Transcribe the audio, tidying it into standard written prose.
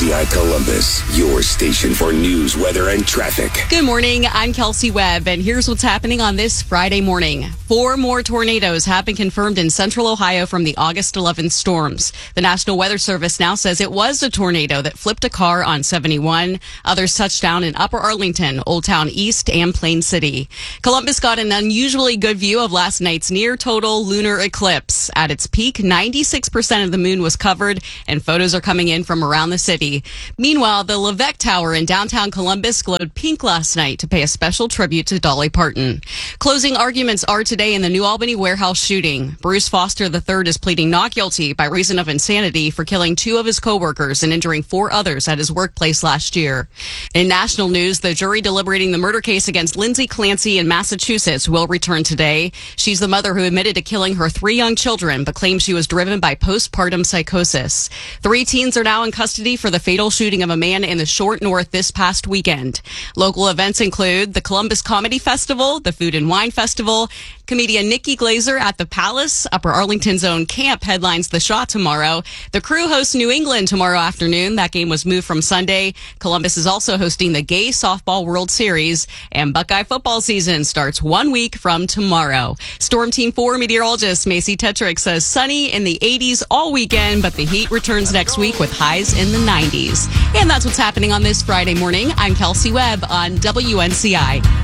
WNCI Columbus, your station for news, weather, and traffic. Good morning. I'm Kelsey Webb, and here's what's happening on this Friday morning. 4 more tornadoes have been confirmed in central Ohio from the August 11th storms. The National Weather Service now says it was a tornado that flipped a car on 71. Others touched down in Upper Arlington, Old Town East, and Plain City. Columbus got an unusually good view of last night's near total lunar eclipse. At its peak, 96% of the moon was covered, and photos are coming in from around the city. Meanwhile, the Levesque Tower in downtown Columbus glowed pink last night to pay a special tribute to Dolly Parton. Closing arguments are today in the New Albany warehouse shooting. Bruce Foster III is pleading not guilty by reason of insanity for killing 2 of his coworkers and injuring 4 others at his workplace last year. In national news, the jury deliberating the murder case against Lindsay Clancy in Massachusetts will return today. She's the mother who admitted to killing her 3 young children, but claims she was driven by postpartum psychosis. 3 teens are now in custody for the fatal shooting of a man in the Short North this past weekend. Local events include the Columbus Comedy Festival, the Food and Wine Festival. Comedian Nikki Glazer at the Palace. Upper Arlington's own Camp headlines the Shaw tomorrow. The Crew hosts New England tomorrow afternoon. That game was moved from Sunday. Columbus is also hosting the Gay Softball World Series. And Buckeye football season starts 1 week from tomorrow. Storm Team 4 meteorologist Macy Tetrick says sunny in the 80s all weekend, but the heat returns next week with highs in the 90s. And that's what's happening on this Friday morning. I'm Kelsey Webb on WNCI.